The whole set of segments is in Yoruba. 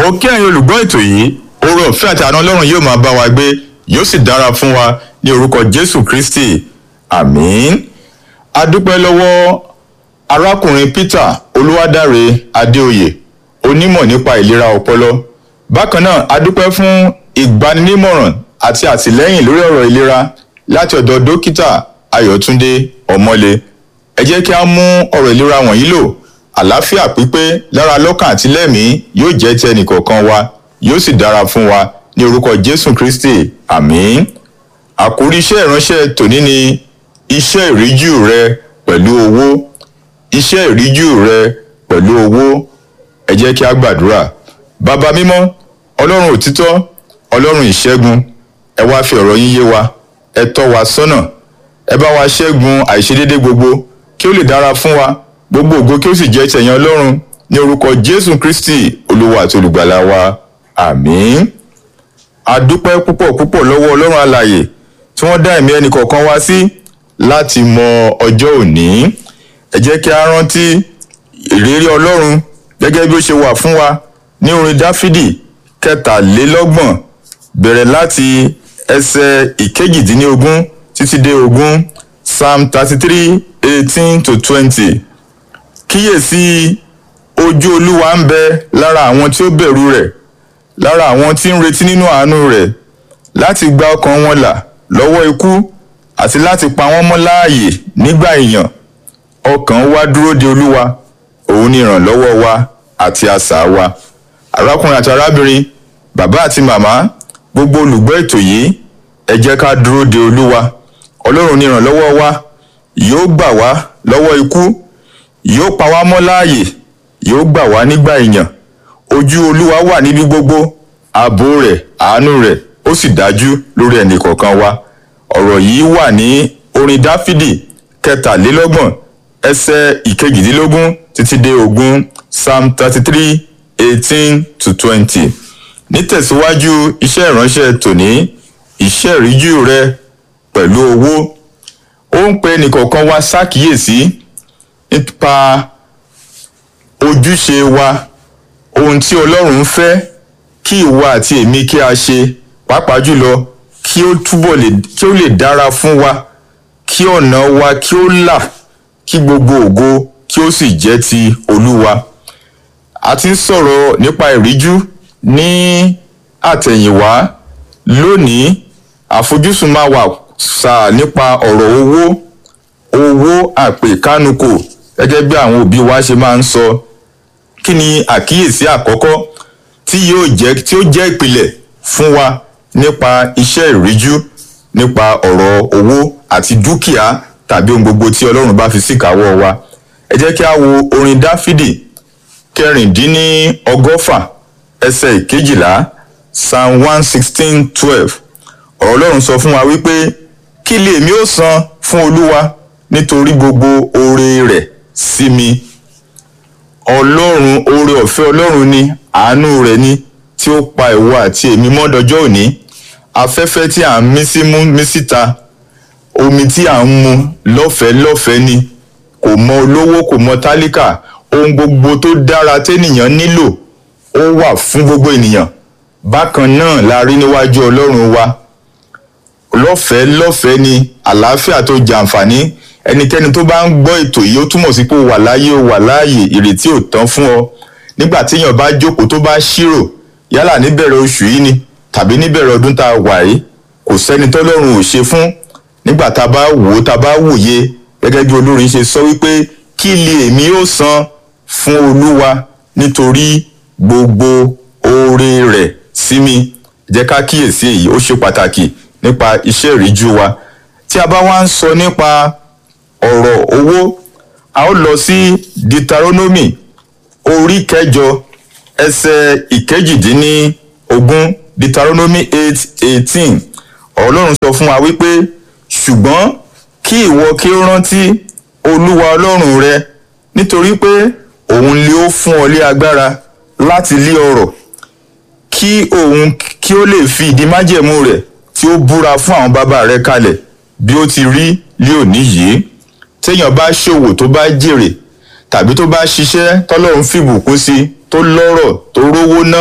mo kí ẹ̀yin olùgbọ́ ètò yìí oore ọ̀fẹ́ àti àánú Ọlọ́run yóò máa bá wa gbé yóò sì dára fún wa ní orúkọ Jésù Kristi àmín. A dúpẹ́ lọ́wọ́ arákùnrin Peter Olúwadáre Adéoyè onímọ̀ nípa ìlera ọpọlọ. Bákan náà a dúpẹ́ fún ìgbaninímọ̀ràn àti àtìlẹ́yìn lórí ọ̀rọ̀ ìlera láti ọ̀dọ̀ dókítà Ayọ̀túndé Ọmọlé. Ẹ jẹ́ kí a mú ọ̀rọ̀ ìlera wọ̀nyí lò. Àlàáfíà pípé lára lọ́kàn àti lẹ́mìí yóò jẹ́ ti ẹnìkọ̀ọ̀kan wa yóò sì dára fún wa ní orúkọ Jésù Kristi àmín. Àkórí iṣẹ́ ìránṣẹ́ tòní ni iṣẹ́ ìríjú rẹ pẹ̀lú owó. Iṣẹ́ ìríjú rẹ pẹ̀lú owó. Ẹ jẹ́ kí a gbàdúrà. Bàbá mímọ́, Ọlọ́run òtítọ́, Ọlọ́run ìṣẹ́gun, ẹ wá fi ọ̀rọ̀ yín yé wa, ẹ tọ́ wa sọ́nà, ẹ bá wa ṣẹ́gun àìṣedédé gbogbo kí ó lè dára fún wa, gbogbo ògo kí ó sì jẹ́ tẹ̀yìn Ọlọ́run ní orúkọ Jésù Kristi Olúwa àti olùgbàlà wa àmín. A dúpẹ́ púpọ̀ lọ́wọ́ Ọlọ́run alààyè tí wọ́n dá ẹ̀mí ẹnì kọ̀ọ̀kan wá sí láti mọ ọjọ́ òní. Ẹ jẹ́ kí a rántí ìrírí Ọlọ́run gẹ́gẹ́ bí ó ṣe wà fún wa ní orin Dáfídì 23 bẹ̀rẹ̀ láti ẹsẹ̀ ìkejìdínlógún títí dé ogún, Psalm 33:18-20. Kíyèsí ojú Olúwa ń bẹ lára àwọn tí ó bẹ̀rù rẹ̀, lára àwọn tí ń retí nínú àánú rẹ̀, láti gba ọkàn wọn là lọ́wọ́ ikú àti láti pa wọ́n mọ́ láàyè nígbà ìyàn. Ọkàn wa dúró de Olúwa, òun ni ìrànlọ́wọ́ wa àti asà wa. Arákùnrin àti arábìnrin, bàbá àti màmá, gbogbo olùgbọ́ ètò yìí, ẹ jẹ́ ká dúró de Olúwa. Ọlọ́run ni ìrànlọ́wọ́ wa, yóò gbà wá lọ́wọ́ ikú, yóò pa wá mọ́ láàyè, yóò gbà wá nígbà ìyàn. Ojú Olúwa wà níbi gbogbo, ààbò rẹ̀, àánú rẹ̀, ó sì dájú lórí ẹnì kọ̀ọ̀kan wa. Ọ̀rọ̀ yìí wà ní orin Dáfídì 23 ẹsẹ̀ ìkejìdínlógún títí dé ogún, Psalm 33:18-20. Nítẹ̀síwájú iṣẹ́ ìránṣẹ́ tòní, iṣẹ́ ìríjú rẹ pẹ̀lú owó. Ó ń pe ẹnìkọ̀ọ̀kan wa ṣàkíyèsí nípa ojúṣe wa, ohun tí Ọlọ́run ń fẹ́ kí ìwọ àti èmi kí a ṣe, pàápàá jùlọ kí ó lè dára fún wa, kí ọ̀nà wa kí ó là, kí gbogbo ògo kí ó sì jẹ́ ti Olúwa. A ti ń sọ̀rọ̀ nípa ìríjú ní àtẹ̀yìnwá. Lónìí àfojúsùn máa wà sáà nípa ọ̀rọ̀ owó àpèkánukò gẹ́gẹ́ bí àwọn òbí wa ṣe máa ń sọ. Kí ni àkíyèsí àkọ́kọ́ tí ó jẹ́ ìpìlẹ̀ fún wa nípa iṣẹ́ ìríjú, nípa ọ̀rọ̀ owó àti dúkìá tàbí ohun gbogbo tí Ọlọ́run bá fi síkàáwọ́ wa? Ẹ jẹ́ kí a wo orin Dáfídì 116 ẹsẹ̀ ìkejìlá, Psalm 116:12. Ọ̀rọ̀ Ọlọ́run sọ fún wa wípé kí lè mi ó san fún Olúwa nítorí gbogbo oore rẹ̀ sí mi. Ọlọ́run, oore ọ̀fẹ́ Ọlọ́run ni, àánú rẹ̀ ni tí ó pa ìwọ àti èmi mọ́ dọjọ́ òní. Afẹ́fẹ́ tí à ń mí símú mí síta, omi tí à ń mu lọ́fẹ̀ẹ́ ni, kò mọ olówó kò mọ tálíkà, ohun gbogbo tó dára ténìyàn nílò ó wà fún gbogbo ènìyàn. Bákan náà la rí níwájú Ọlọ́run wa. Lọ́fẹ̀ẹ́ ni àlàáfíà tó jàǹfààní. Ẹnikẹ́ni tó bá ń gbọ́ ètò yìí ó túmọ̀ sí pé ó wà láyé, ó wà láàyè, ìrètí ò tán fún ọ. Nígbà tí èèyàn bá jókòó tó bá ṣírò, yálà níbẹ̀rẹ̀ oṣù yìí ni tàbí níbẹ̀rẹ̀ ọdún tá a wà yìí, kò sẹ́ni tọ́lọ́run ò ṣe fún. Nígbà tá a bá wò ó, tá a bá wòye, gẹ́gẹ́ bí olórin ṣe sọ wípé kí lè èmi ó san fún Olúwa nítorí gbogbo oore rẹ̀ sí mi. Jẹ́ ká kíyèsí èyí, ó ṣe pàtàkì nípa iṣẹ́ ìríjú wa. Tí a bá wá ń sọ nípa ọ̀rọ̀ owó, a ó lọ sí Deuteronomy orí 9 ẹsẹ̀ ìkejìdínlógún, Deuteronomy 8:18. Ọlọ́run sọ fún wa wípé ṣùgbọ́n kí ìwọ kí ó rántí Olúwa Ọlọ́run rẹ, nítorí pé òun lé ó fún ọ lé agbára láti lé ọrọ̀, kí òun kí ó lè fi ìdí májẹ̀mú rẹ̀ tí ó búra fún àwọn bàbá rẹ̀ kalẹ̀ bí ó ti rí lé òní yìí. Téèyàn bá ṣòwò tó bá jèrè tàbí tó bá ṣiṣẹ́ tọ́lọ́run fìbùkún sí, tó lọ́rọ̀ tó rówó ná,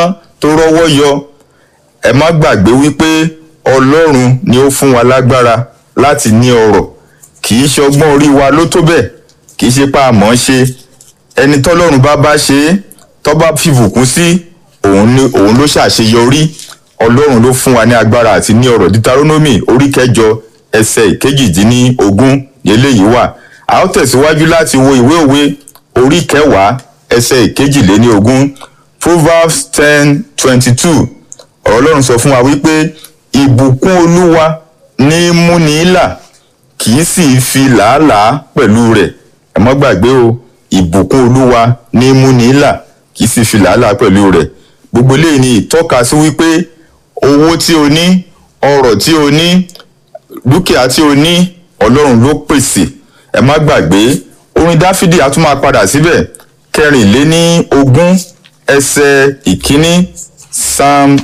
tó rọ́wọ́ yọ. Ẹ má gbàgbé wípé Ọlọ́run ni ó fún wa lágbára láti ní ọrọ̀. Kì í ṣe ọgbọ́n orí wa ló tó bẹ́ẹ̀, kì í ṣe pa àmọ́ ṣe. Ẹni tọ́lọ́run bá ṣe é, tó bá fìbùkún sí, òun ló ṣàṣeyọrí. Ọlọ́run ló fún wa ní agbára àti ní ọrọ̀. Deuteronomy orí 8 ẹsẹ̀ 22 eléyìí wà. A ó tẹ̀síwájú láti wo ìwé òwe orí 10 ẹsẹ̀ 22. Proverbs 10:22. Ọlọ́run sọ fún wa wípé ìbùkún Olúwa ní múni là, kì í sì fi làálàá pẹ̀lú rẹ̀. Ẹ má gbàgbé o, ìbùkún Olúwa ní múni là, kì í sì fi làálàá pẹ̀lú rẹ̀. Gbogbo eléyìí ni ìtọ́ka sí wípé owó tí o ní, ọrọ̀ tí o ní, dúkìá tí o ní, Ọlọ́run ló pèsè. Ẹ má gbàgbé orin Dáfídì a tún máa padà síbẹ̀ 24 ẹsẹ̀ 1, Psalm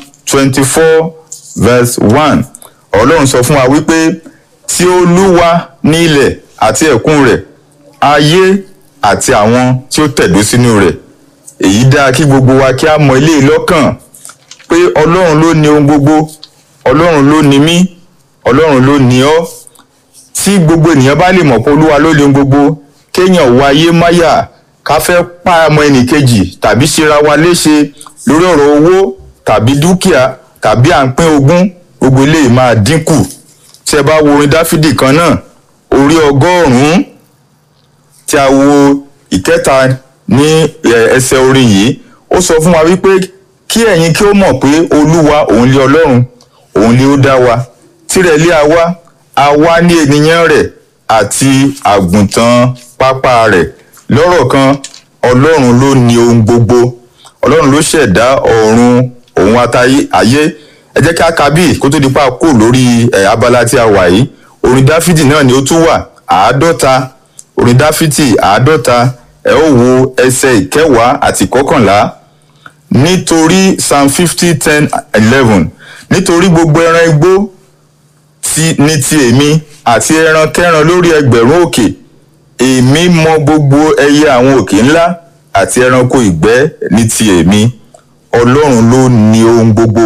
24:1. Ọlọ́run sọ fún wa wípé tí Olúwa ní ilẹ̀ àti ẹ̀kún rẹ̀, ayé àti àwọn tí ó tẹ̀dó sínú rẹ̀. Èyí dáa kí gbogbo wa kí a mọ eléyìí lọ́kàn pé Ọlọ́run ló ní ohun gbogbo, Ọlọ́run ló ní mí, Ọlọ́run ló ní ọ́. Tí gbogbo ènìyàn bá lè mọ̀ pé Olúwa ló ní ohun gbogbo, kéèyàn wá ayé máyà ká fẹ́ pàmò ẹnìkejì tàbí ṣera wa léṣe lórí ọ̀rọ̀ owó tàbí dúkìá tàbí à ń pín ogún, gbogbo eléyìí máa dínkù. Tí ẹ bá wo orin Dáfídì kan náà, orí 100 tí a wo 3 ní ẹsẹ̀ orin yìí, ó sọ fún wa wípé kí ẹ̀yin kí ó mọ̀ pé Olúwa òun lé Ọlọ́run, òun lé ó dá wa, tirẹ̀ lé àwa ní ènìyàn rẹ̀ àti àgùntàn pápá rẹ̀. Lọ́rọ̀ kan, Ọlọ́run ló ní ohun gbogbo. Ọlọ́run ló ṣẹ̀dá ọ̀run òun àtayé ayé. Ẹ jẹ́ kí a ka bí kó tó di pa kó lórí abala tí a wà yìí. Orin Dáfídì náà ni ó tún wà 50. Orin Dáfídì 50. Ẹ ó wo ẹsẹ̀ 10 àti 11. Nítorí Psalm 50:10-11. Nítorí gbogbo ẹran igbó ní ti èmi àti ẹran kẹran lórí ẹgbẹ̀rún òkè. Èmi mọ gbogbo ẹyẹ àwọn òkè ńlá àti ẹranko ìgbẹ́ ní ti èmi. Ọlọ́run ló ní ohun gbogbo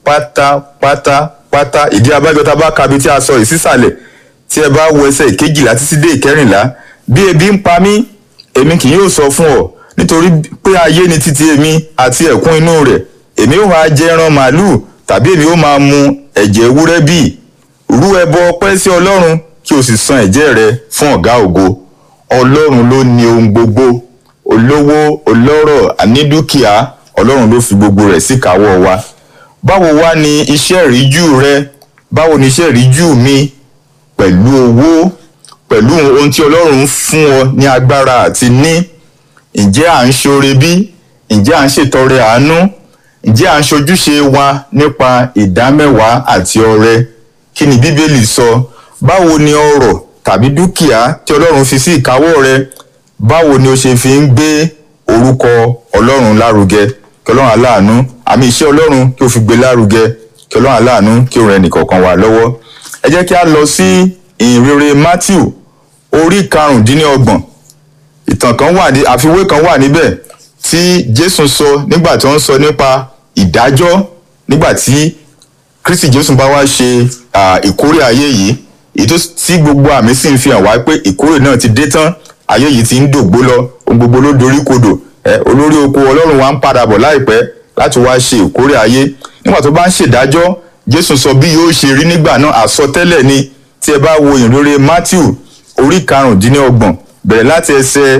pátápátá. Ìdí abájọ tá bá kabi tí a sọ ìsísàlẹ̀, tí ẹ bá wo ẹsẹ̀ 12 títí dé 14. Bí ebi ń pa mí, èmi kì yóò sọ fún ọ, nítorí pé ayé ni títí èmi àti ẹ̀kún inú rẹ̀. Èmi ó máa jẹ ẹran màálù tàbí èmi ó máa mu ẹ̀jẹ̀ ewúrẹ́ bí. Rú ẹbọ ọpẹ́ sí Ọlọ́run kí o sì san ẹ̀jẹ̀ rẹ fún ọ̀gá ògo. Ọlọ́run ló ní ohun gbogbo. Olówó, olọ́rọ̀, ànídúkìá, Ọlọ́run ló fi gbogbo rẹ̀ síkàáwọ́ wa. Báwo wá ni iṣẹ́ ìríjú rẹ? Báwo ni iṣẹ́ ìríjú mi pẹ̀lú owó, pẹ̀lú ohun tí Ọlọ́run fún ọ ní agbára àti ní? Ǹjẹ́ à ń ṣoore bí? Ǹjẹ́ à ń ṣètọrẹ àánú? Ǹjẹ́ à ń ṣojúṣe wa nípa ìdámẹ́wàá àti ọrẹ? Kí ni Bíbélì sọ? Báwo ni ọrọ̀ tàbí dúkìá tí Ọlọ́run fi sí ìkáwọ́ rẹ, báwo ni o ṣe fi ń gbé orúkọ Ọlọ́run lárugẹ? Kí Ọlọ́run aláàánú, àmì iṣẹ́ Ọlọ́run kí o fi gbé lárugẹ. Kí Ọlọ́run aláàánú kí o ràn ẹnìkọ̀ọ̀kan wa lọ́wọ́. Ẹ jẹ́ kí a lọ sí ìhìnrere Matthew orí 25. Ìtàn kan wà ní, àfiwé kan wà níbẹ̀ tí Jésù sọ nígbà tí wọ́n sọ nípa ìdájọ́, nígbà tí Kristi Jésù bá wá ṣe ìkórè ayé yìí, ètò tí gbogbo àmì sì ń fi hàn wá pé ìkórè náà ti dé tán, ayé yìí ti ń dògbó lọ, ohun gbogbo ló dorí kodò. Olórí oko Ọlọ́run wa ń padà bọ̀ láìpẹ́ láti wá ṣe ìkórè ayé. Nígbà tó bá ń ṣèdájọ́, Jésù sọ bí yóò ṣe rí nígbà náà, àsọtẹ́lẹ̀ ni. Tí ẹ bá wo ìhìnrere Matthew orí 25 bẹ̀rẹ̀ láti ẹsẹ̀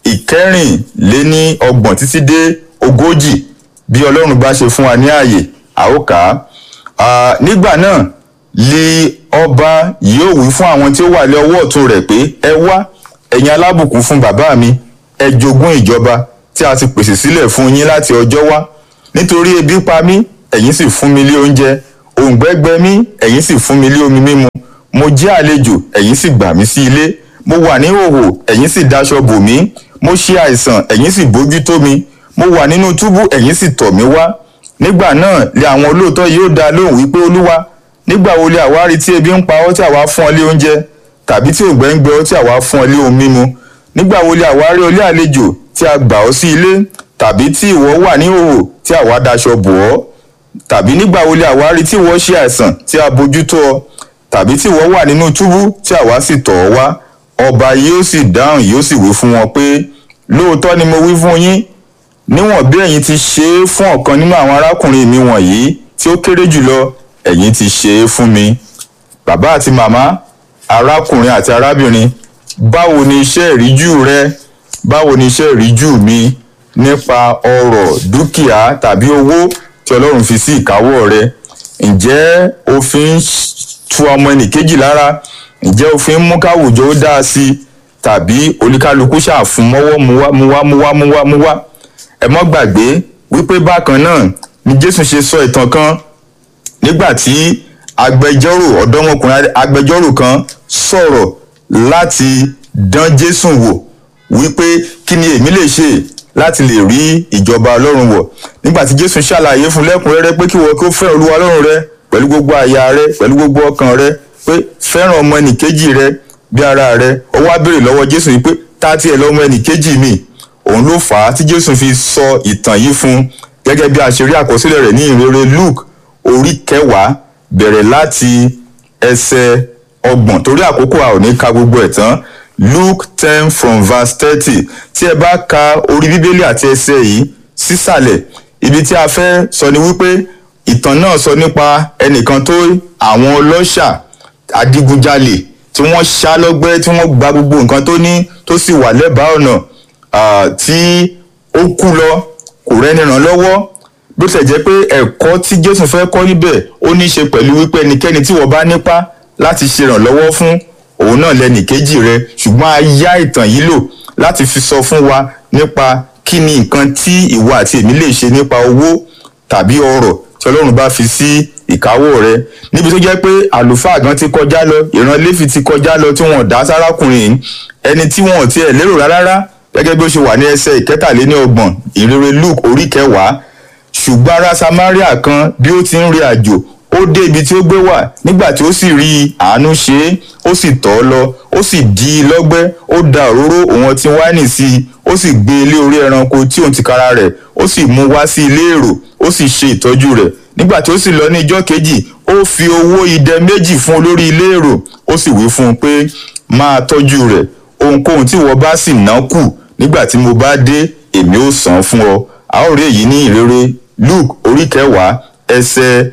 24 títí dé 40, bí Ọlọ́run bá ṣe fún wa ní ààyè, a ó kà á. Nígbà náà li ọba yóò wí fún àwọn tí ó wà lé ọwọ́ ọ̀tún rẹ̀ pé, ẹ wá, ẹ̀yin alábùkún fún bàbá mi, ẹ jogún ìjọba tí a ti pèsè sílẹ̀ fún yín láti ọjọ́ wá. Nítorí ebi pa mí, ẹ̀yin sì fún mi lé oúnjẹ, òǹgbẹ gbẹ mí, ẹ̀yin sì fún mi lé omi mímu. Mo jẹ́ àlejò, ẹ̀yin sì gbà mí sí ilé. Mo wà ní ìhòhò, ẹ̀yin sì daṣọ bò mí. Mo ṣe àìsàn, ẹ̀yin sì bójú tó mi. Mo wà nínú túbú, ẹ̀yin sì tọ̀ mí wá. Nígbà náà lé àwọn olóòótọ́ yóò dá lóhùn wípé, Olúwa, nígbà wo lé àwa rí tí ebi ń pa ọ́ tí àwa fún ọ lé oúnjẹ, tàbí tí òǹgbẹ ń gbẹ ọ́ tí àwa fún ọ lé ohun mímu? Nígbà wo lé àwa rí ọ lé àlejò tí a gbà ọ́ sí ilé, tàbí tí ìwọ wà ní ìhòhò tí àwa daṣọ bò ọ́? Tàbí nígbà wo lè àwa rí tí ìwọ ṣe àìsàn tí a bójútó ọ? Tàbí tí ìwọ wà nínú túbú tí àwa sì tọ̀ ọ́ wá? Ọba yóò sì dáhùn, yóò sì wí fún wọn pé, lóòótọ́ ni mo wí fún yín, níwọ̀n bí ẹ̀yin ti ṣe é fún ọ̀kan nínú àwọn arákùnrin mi wọ̀nyí tí ó kéré jùlọ, ẹ̀yin ti ṣe é fún mi. Bàbá àti màmá, arákùnrin àti arábìnrin, báwo ni iṣẹ́ ìríjú rẹ? Báwo ni iṣẹ́ ìríjú mi nípa ọrọ̀, dúkìá tàbí owó tí Ọlọ́run fi sí ìkáwọ́ rẹ? Ǹjẹ́ o fi ń tu ọmọ ẹnìkejì lára? Ǹjẹ́ o fi ń mú káwùjọ ó dáa sí i? Tàbí oníkálukú ṣàfún mọ́wọ́ muwá? Ẹ mọ́ gbàgbé wípé bákan náà ni Jésù ṣe sọ ìtàn kan nígbà tí agbẹjọ́rò, ọ̀dọ́mọkùnrin agbẹjọ́rò kan sọ̀rọ̀ láti dán Jésù wò wípé kí ni èmi lè ṣe láti lè rí ìjọba Ọlọ́run wọ̀. Nígbà tí Jésù ṣàlàyé fún lẹ́kùnrẹ́rẹ́ pé kí wọ́n kó fẹ́ràn Olúwa Ọlọ́run rẹ pẹ̀lú gbogbo àyà rẹ, pẹ̀lú gbogbo ọkàn rẹ, pé fẹ́ràn ọmọ ẹnìkejì rẹ bí ara rẹ. Ó wá béèrè lọ́wọ́ Jésù wípé ta tiẹ̀ lọ́mọ ẹnìkejì mi? Òun ló fà á tí Jésù fi sọ ìtàn yìí fún, gẹ́gẹ́ bí a ṣe rí àkọsílẹ̀ rẹ̀ ní ìrere Luke orí 10 bẹ̀rẹ̀ láti ẹsẹ̀ 30. Torí àkókò a ò ní ka gbogbo ẹ̀ tán. Luke 10 from verse 30. Tí ẹ bá ka orí Bíbélì àti ẹsẹ̀ yìí sísàlẹ̀, ibi tí a fẹ́ sọ ni wípé ìtàn náà sọ nípa ẹnìkan tó àwọn ọlọ́ṣà adigunjalè tí wọ́n ṣá lọ́gbẹ́, tí wọ́n gba gbogbo nǹkan tó ní, tó sì wà lẹ́bàá ọ̀nà, tí ó kú lọ, kò rẹ́ni ràn lọ́wọ́. Bó tilẹ̀ jẹ́ pé ẹ̀kọ́ tí Jésù fẹ́ kọ́ níbẹ̀ ó ní í ṣe pẹ̀lú wípé ẹnikẹ́ni tí wọ́n bá nípá láti ṣe ìrànlọ́wọ́ fún, òun náà lẹ́nìkejì rẹ. Ṣùgbọ́n a yá ìtàn yìí lò láti fi sọ fún wa nípa kí ni nǹkan tí ìwọ àti èmi lè ṣe nípa owó tàbí ọrọ̀ tí Ọlọ́run bá fi sí ìkáwọ́ rẹ. Níbi tó jẹ́ pé àlùfáà gan ti kọjá lọ, ìran Léfì ti kọjá lọ tí wọ́n dá sárákùnrin yìí, ẹni tí wọ́n tiẹ̀ lérò rárá, gẹ́gẹ́ bí ó ṣe wà ní ẹsẹ̀ 33 ìrere Luke orí 10. Ṣùgbọ́n ará Samaria kan bí ó ti ń rin àjò, ó dé ibi tí ó gbé wà. Nígbà tí ó sì rí àánú ṣe é, ó sì tọ̀ ọ́ lọ, ó sì dì í lọ́gbẹ́, ó da òróró òun ọtí wáìnì sí i, ó sì gbé e lé orí ẹranko tí òun tìkára rẹ̀, ó sì mú wá sí ilé èrò, ó sì ṣe ìtọ́jú rẹ̀. Nígbà tí ó sì lọ ní ijọ́ kejì, ó fi owó idẹ méjì fún olórí ilé èrò, ó sì wí fún un pé, máa tọ́jú rẹ̀, ohunkóhun tí wọ́n bá sì ná kù nígbà tí mo bá dé, èmi ó san fún ọ. A ó rí èyí ní ìrere Luke orí 10 ẹsẹ̀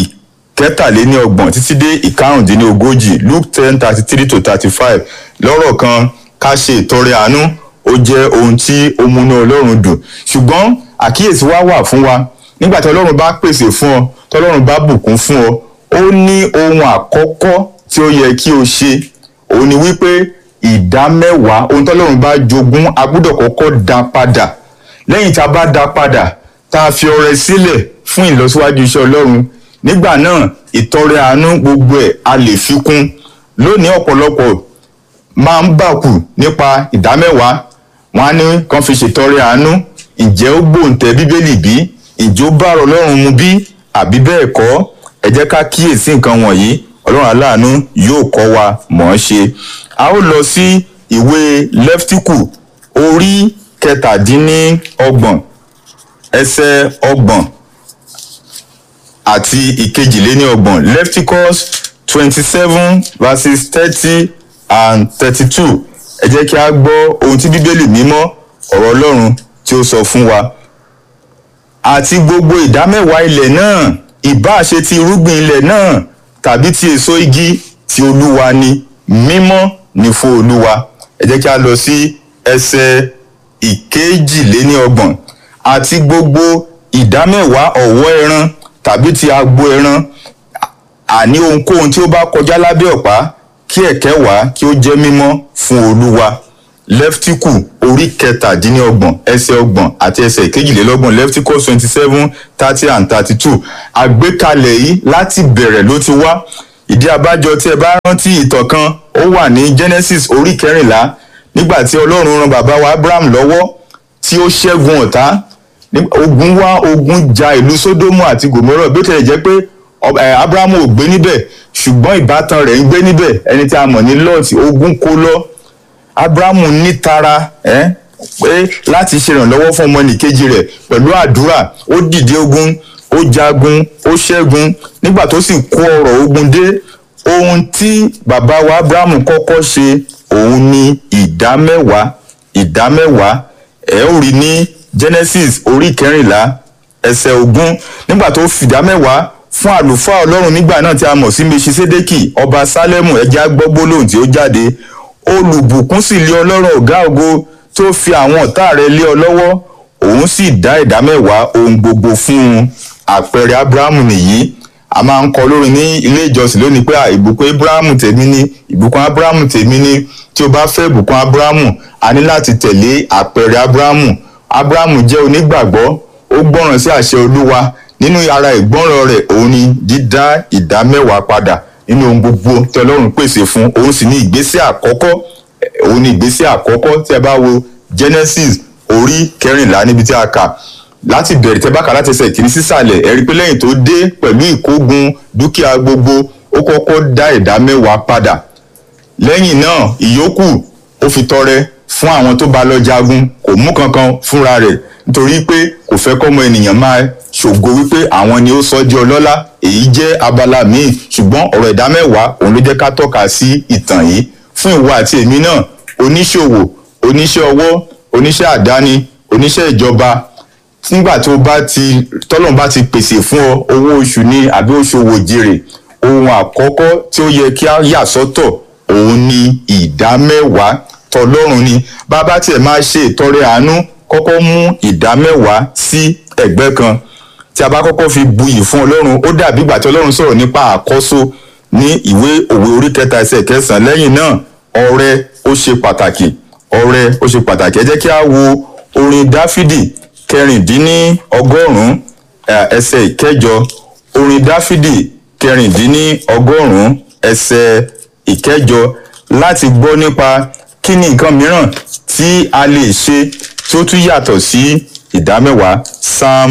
33 títí dé 45. Luke 10:33-35. Lọ́rọ̀ kan, ká ṣe ìtọrẹ àánú ó jẹ́ ohun tí ó múnú Ọlọ́run dùn. Ṣùgbọ́n àkíyèsí wà fún wa. Nígbà tí Ọlọ́run bá pèsè fún ọ, tí Ọlọ́run bá bùkún fún ọ, ó ní ohun àkọ́kọ́ tí ó yẹ kí o ṣe. Òun ni wípé 10%, ohun tí Ọlọ́run bá jogún, a gbọ́dọ̀ kọ́kọ́ dá padà. Lẹ́yìn tá a bá dá padà, tá a fi ọrẹ sílẹ̀ fún ìlọsíwájú iṣẹ́ Ọlọ́run, nígbà náà ìtọrẹ àánú gbogbo ẹ̀ a lè fi kún. Lónìí ọ̀pọ̀lọpọ̀ máa ń bàkù nípa 10%. Wọ́n á ní kàn fi ṣètọrẹ àánú. Ǹjẹ́ ó gbòǹtẹ̀ Bíbélì bí? Ǹjẹ́ ó bá ọ̀rọ̀ Ọlọ́run mu bí? Àbí bẹ́ẹ̀ kọ́? Ẹ jẹ́ ká kíyèsí nǹkan wọ̀nyí. Ọlọ́run aláàánú yóò kọ́ wa mọ̀ ọ́n ṣe. A ó lọ sí ìwé Lẹ́fítíkù orí 27 ẹsẹ̀ 30 àti 21. Leviticus 27 verses 30 and 32. Ẹ jẹ́ kí a gbọ́ ohun tí Bíbélì mímọ́ ọ̀rọ̀ Ọlọ́run tí ó sọ fún wa. Àti gbogbo 10% ilẹ̀ náà, ìbá ṣe ti irúgbìn ilẹ̀ náà tàbí ti èso igi, ti Olúwa ni, mímọ́ ni fún Olúwa. Ẹ jẹ́ kí a lọ sí ẹsẹ̀ 22. Àti gbogbo 10% ọ̀wọ́ ẹran tàbí ti agbo ẹran, àní ohunkóhun tí ó bá kọjá lábẹ́ ọ̀pá, kí ẹ̀kẹ́ wá kí ó jẹ́ mímọ́ fún Olúwa. Lẹ́fítíkù orí 27 ẹsẹ̀ 30 àti ẹsẹ̀ 22. Leviticus 27, 30 and 32. Àgbékalẹ̀ yìí láti bẹ̀rẹ̀ ló ti wá. Ìdí abájọ tí ẹ bá rántí ìtàn kan, ó wà ní Genesis orí 14. Nígbà tí Ọlọ́run rán bàbá wa Abraham lọ́wọ́ tí ó ṣẹ́gun ọ̀tá. Ogun ja ìlú Sódómù àti Gòmórà. Bí ó tilẹ̀ jẹ́ pé Abraham ò gbé níbẹ̀, ṣùgbọ́n ìbátan rẹ̀ ń gbé níbẹ̀, ẹni tí a mọ̀ ní Lot. Ogun kó lọ. Abraham nítara, pé láti ṣe ìrànlọ́wọ́ fún ọmọ ẹnìkejì rẹ̀ pẹ̀lú àdúrà. Ó dìde ogun, ó jagun, ó ṣẹ́gun. Nígbà tó sì kó ọrọ̀ ogun dé, ohun tí bàbá wa Ábúráhámù kọ́kọ́ ṣe òun ni ìdámẹ́wàá. Ẹ ó rí ní Genesis orí 14 ẹsẹ̀ 20. Nígbà tó fi ìdámẹ́wàá fún àlùfáà Ọlọ́run nígbà náà tí a mọ̀ sí Meṣiṣédékì ọba Sálẹ́mù, ẹja gbọ́ gbólóhùn tí ó jáde. Olùbùkún sì lé Ọlọ́run ọ̀gá ògo tó fi àwọn ọ̀tá rẹ̀ lé ọ lọ́wọ́, òun sì dá ìdámẹ́wàá ohun gbogbo fún un. Àpẹẹrẹ Ábúráhámù nìyí. A máa ń kọ lórin ní ilé ìjọsìn lónìí pé ìbùkún Ábúráhámù tèmi ni, ìbùkún Ábúráhámù tèmi ni. Tí o bá fẹ́ ìbùkún Ábúráhámù, a ní láti tẹ̀lé àpẹẹrẹ Ábúráhámù. Ábúráhámù jẹ́ onígbàgbọ́, ó gbọ́ràn sí àṣẹ Olúwa. Nínú ara ìgbọ́ràn rẹ̀ òun ni dídá ìdámẹ́wàá padà nínú ohun gbogbo tí Ọlọ́run pèsè fún. Òun sì ni ìgbésẹ̀ àkọ́kọ́ tí ẹ bá wo Genesis orí 14 níbi tí a kà láti bẹ̀rẹ̀ tẹ́ bá kà láti ẹsẹ̀ 1 sísàlẹ̀. Ẹ rí pé lẹ́yìn tó dé pẹ̀lú ìkógun dúkìá gbogbo, ó kọ́kọ́ dá ìdámẹ́wàá padà. Lẹ́yìn náà ìyókù ó fi tọrẹ fún àwọn tó bá lọ jagun, kò mú kankan fúnra rẹ̀ nítorí pé kò fẹ́ kọ́mọ ènìyàn máa ṣògo wípé àwọn ni ó sọ di ọlọ́lá. Èyí jẹ́ abala míì, ṣùgbọ́n ọ̀rọ̀ ìdámẹ́wàá òun ló jẹ́ ká tọ́ka sí ìtàn yìí. Fún ìwọ àti èmi náà, oníṣòwò, oníṣẹ́ ọwọ́, oníṣẹ́ àdáni, oníṣẹ́ ìjọba, nígbà tó tọ́lọ́run bá ti pèsè fún ọ owó oṣù ní àbí oṣòwò jèrè, ohun àkọ́kọ́ tí ó yẹ kí a yà sọ́tọ̀ òun ni ìdámẹ́wàá tọlọ́run ni. Bàbá tiẹ̀ máa ṣe ìtọrẹ àánú, kọ́kọ́ mú ìdámẹ́wàá sí ẹ̀gbẹ́ kan. Tí a bá kọ́kọ́ fi buyì fún Ọlọ́run, ó dàbí ìgbà tí Ọlọ́run sọ̀rọ̀ nípa àkọ́so ní ìwé Òwe orí 3 ẹsẹ̀ 9. Lẹ́yìn náà ọrẹ ó ṣe pàtàkì. Ẹ jẹ́ kí a wo orin Dáfídì 116 ẹsẹ̀ 9. Orin Dáfídì 116 ẹsẹ̀ 9 láti gbọ́ nípa kí ni nǹkan mìíràn tí a lè ṣe tí ó tún yàtọ̀ sí ìdámẹ́wàá. Psalm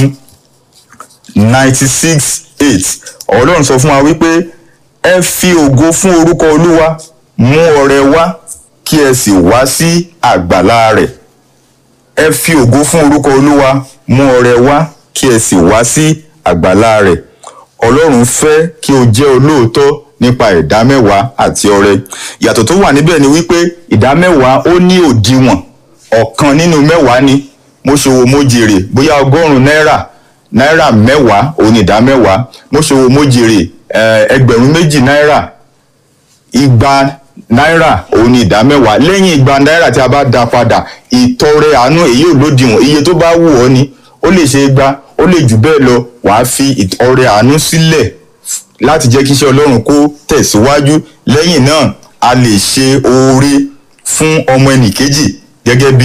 96:8. Ọlọ́run sọ fún wa wípé ẹ fi ògo fún orúkọ Olúwa, mú ọrẹ wá kí ẹ sì wá sí àgbàlá rẹ̀. Ẹ fi ògo fún orúkọ Olúwa, mú ọrẹ wá kí ẹ sì wá sí àgbàlá rẹ̀. Ọlọ́run fẹ́ kí o jẹ́ olóòótọ́ nípa ìdámẹ́wàá àti ọrẹ. Ìyàtọ̀ tó wà níbẹ̀ ni wípé ìdámẹ́wàá ó ní òdiwọ̀n. 1 nínú 10 ni. Mo ṣòwò mo jèrè bóyá 100 náírà 10 òun ni ìdámẹ́wàá. Mo ṣòwò mo jèrè 2,000 náírà, 200 náírà òun ni ìdámẹ́wàá. Lẹ́yìn 200 náírà tí a bá dá padà, ìtọrẹ àánú èyí ò lódiwọ̀n. Iye tó bá wù ọ́ ni, ó lè ṣe 200, ó lè jù bẹ́ẹ̀ lọ. Wàá fi ìtọrẹ àánú sílẹ̀ láti jẹ́ kí iṣẹ́ Ọlọ́run kó tẹ̀síwájú. Lẹ́yìn náà a lè ṣe oore fún ọmọ ẹnìkejì gẹ́gẹ́ bí